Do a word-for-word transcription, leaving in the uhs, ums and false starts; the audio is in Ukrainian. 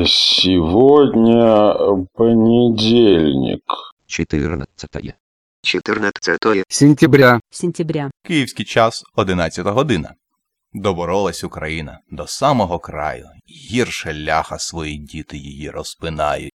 Сегодня понедельник. четырнадцатое четырнадцатое сентября. сентября. Київський час – одинадцята година. Доборолась Україна до самого краю. Гірше ляха свої діти її розпинають.